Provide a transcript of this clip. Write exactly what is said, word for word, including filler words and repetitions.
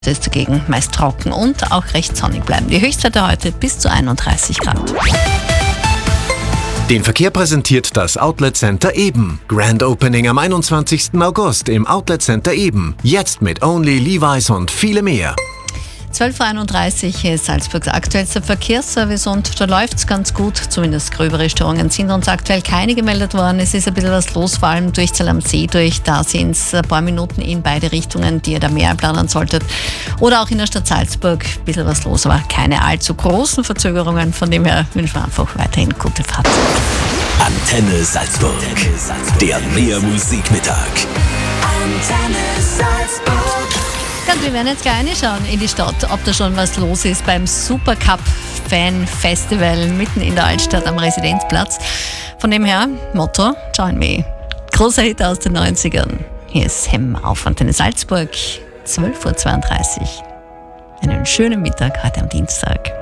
Es ist dagegen meist trocken und auch recht sonnig bleiben. Die Höchstwerte heute bis zu einunddreißig Grad. Den Verkehr präsentiert das Outlet Center Eben. Grand Opening am einundzwanzigsten August im Outlet Center Eben. Jetzt mit Only, Levi's und viele mehr. zwölf Uhr einunddreißig ist Salzburgs aktuellster Verkehrsservice und da läuft es ganz gut. Zumindest gröbere Störungen sind uns aktuell keine gemeldet worden. Es ist ein bisschen was los, vor allem durch Zell am See durch. Da sind es ein paar Minuten in beide Richtungen, die ihr da mehr planen solltet. Oder auch in der Stadt Salzburg ein bisschen was los, aber keine allzu großen Verzögerungen. Von dem her wünschen wir einfach weiterhin gute Fahrt. Antenne Salzburg, der Mehr-Musik-Mittag. Antenne Salzburg. Und wir werden jetzt gleich reinschauen in die Stadt, ob da schon was los ist beim Supercup Fan Festival mitten in der Altstadt am Residenzplatz. Von dem her, Motto, Join Me. Großer Hit aus den neunzigern. Hier ist Hem auf Antenne Salzburg, zwölf Uhr zweiunddreißig. Einen schönen Mittag heute am Dienstag.